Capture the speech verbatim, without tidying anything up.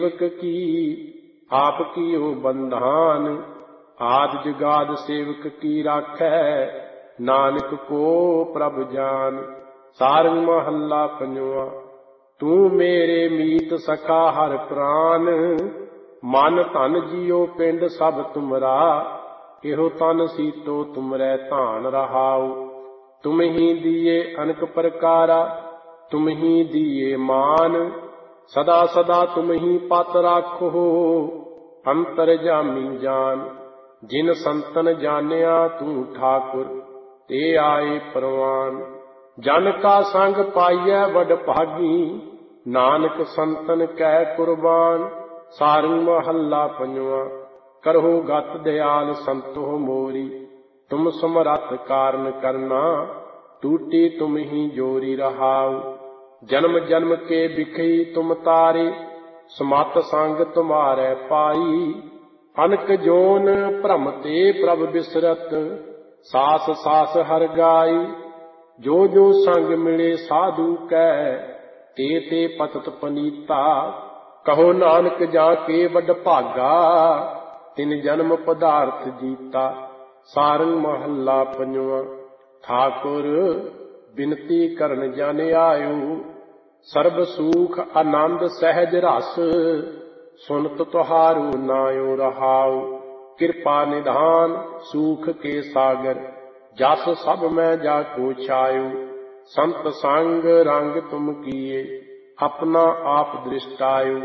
सेवक की आप कियो बंधान। आद जुगाद सेवक की राखै नानक को प्रभ जान। सारंग महला पंजवा। तू मेरे मीत सखा हर प्राण। मन धन जियो पिंड सब तुमरा। एहो तन सीतो तुमरै धान रहाओ। तुम ही दिए अनक प्रकारा तुम ही दिए मान। सदा सदा तुम ही पत राखो अंतर जामी जान। जिन संतन जानिया तू ठाकुर ते आए परवान। जन का संग पाइयै वड भागी नानक संतन कै कुर्बान। सारंग महला पंजवा। करहो गत दयाल संतो मोरी। तुम समरथ कारण करना टूटी तुम ही जोरी रहाओ। जन्म जन्म के बिखई तुम तारे समत संग तुम्हारे पाई। अनक जोन भ्रम ते प्रभ बिसरत सास सास हर गाई। जो जो संग मिले साधु कै ते ते पतत पनीता। कहो नानक जाके वड भागा तिन जन्म पदार्थ जीता। सारंग महला पंजवा। ठाकुर बिनती करन जन आयो। सर्ब सुख आनंद सहज रस सुनत तुहारो नायो रहाओ। कृपा निधान सुख के सागर जस सब मैं जाको छायो। संत संग रंग तुम किए अपना आप दृष्टायो।